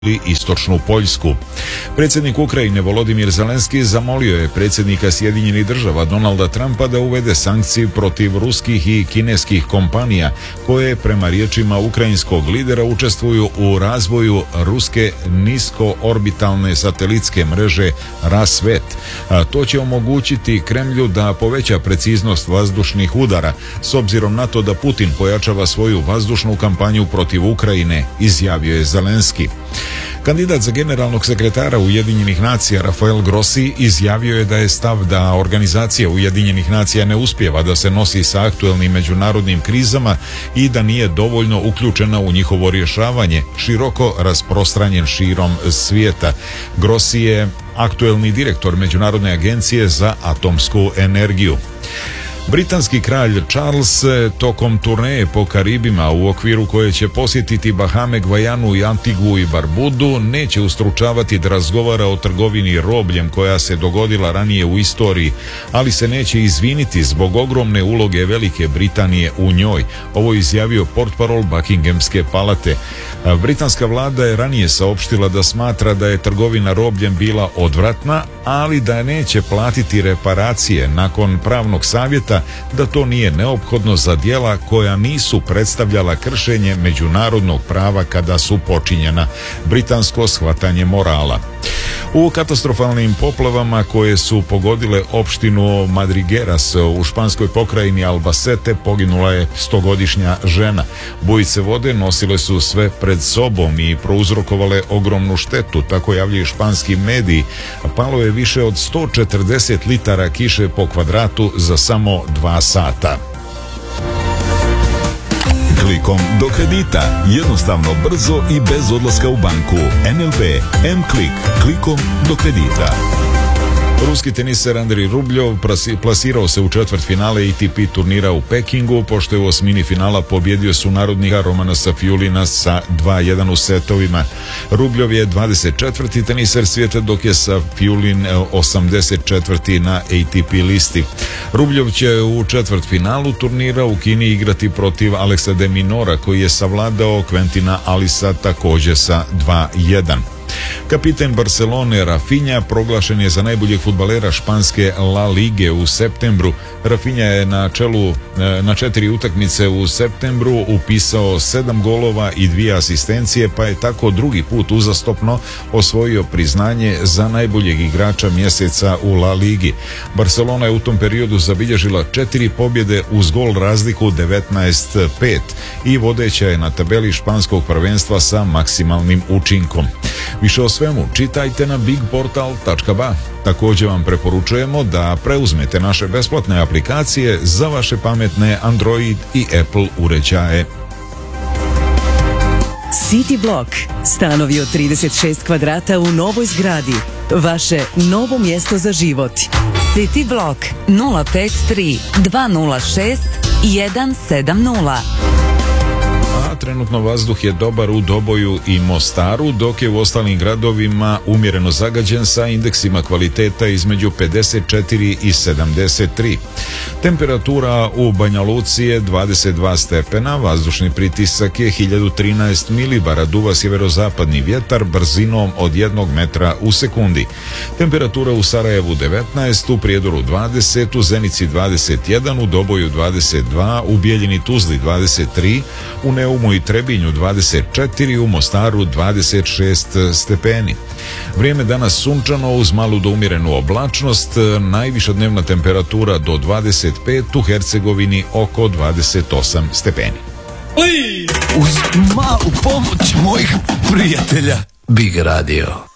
istočnu Poljsku. Predsjednik Ukrajine Volodimir Zelenski zamolio je predsjednika Sjedinjenih Država Donalda Trumpa da uvede sankcije protiv ruskih i kineskih kompanija koje prema riječima ukrajinskog lidera učestvuju u razvoju ruske niskoorbitalne satelitske mreže Rasvet. To će omogućiti Kremlju da poveća preciznost vazdušnih udara s obzirom na to da Putin pojačava svoju vazdušnu kampanju protiv Ukrajine, izjavio je Zelenski. Kandidat za generalnog sekretara Ujedinjenih nacija Rafael Grossi izjavio je da je stav da organizacija Ujedinjenih nacija ne uspijeva da se nosi sa aktuelnim međunarodnim krizama i da nije dovoljno uključena u njihovo rješavanje, široko rasprostranjen širom svijeta. Grossi je aktuelni direktor Međunarodne agencije za atomsku energiju. Britanski kralj Charles tokom turneje po Karibima u okviru koje će posjetiti Bahame, Gvajanu i Antigvu i Barbudu neće ustručavati da razgovara o trgovini robljem koja se dogodila ranije u istoriji, ali se neće izviniti zbog ogromne uloge Velike Britanije u njoj. Ovo je izjavio portparol Buckinghamske palate. Britanska vlada je ranije saopštila da smatra da je trgovina robljem bila odvratna, ali da neće platiti reparacije nakon pravnog savjeta da to nije neophodno za djela koja nisu predstavljala kršenje međunarodnog prava kada su počinjena. Britansko shvatanje morala. U katastrofalnim poplavama koje su pogodile opštinu Madrigueras u španskoj pokrajini Albacete poginula je 100-godišnja žena. Bujice vode nosile su sve pred sobom i prouzrokovale ogromnu štetu, tako javljaju španski mediji. Palo je više od 140 litara kiše po kvadratu za samo 2 sata. Klikom do kredita. Jednostavno, brzo i bez odlaska u banku. NLB M-Klik. Klikom do kredita. Ruski teniser Andrij Rubljov plasirao se u četvrtfinale ATP turnira u Pekingu, pošto je u osmini finala pobjedio sunarodnika Romana Safiulina sa 2:1 u setovima. Rubljov je 24. teniser svijeta, dok je Safiulin 84. na ATP listi. Rubljov će u četvrtfinalu turnira u Kini igrati protiv Aleksa de Minora, koji je savladao Quentina Alisa također sa 2:1. Kapiten Barcelone Rafinha proglašen je za najboljeg fudbalera španske La Lige u septembru. Rafinha je na 4 utakmice u septembru upisao 7 golova i 2 asistencije, pa je tako drugi put uzastopno osvojio priznanje za najboljeg igrača mjeseca u La Ligi. Barcelona je u tom periodu zabilježila 4 pobjede uz gol razliku 19-5 i vodeća je na tabeli španskog prvenstva sa maksimalnim učinkom. Više o svemu čitajte na bigportal.ba. Također vam preporučujemo da preuzmete naše besplatne aplikacije za vaše pametne Android i Apple uređaje. City Block. Stanovi od 36 kvadrata u novoj zgradi. Vaše novo mjesto za život. City Block 053 206 170. Trenutno vazduh je dobar u Doboju i Mostaru, dok je u ostalim gradovima umjereno zagađen sa indeksima kvaliteta između 54 i 73. Temperatura u Banja Luci je 22 stepena, vazdušni pritisak je 1013 milibara, duva sjeverozapadni vjetar brzinom od 1 metra u sekundi. Temperatura u Sarajevu 19, u Prijedoru 20, u Zenici 21, u Doboju 22, u Bijeljini Tuzli 23, u Neumu i Trebinju 24, u Mostaru 26 stepeni. Vrijeme danas sunčano uz malu do umjerenu oblačnost, najviša dnevna temperatura do 25, u Hercegovini oko 28 stepeni. Uz malu pomoć mojih prijatelja Big Radio.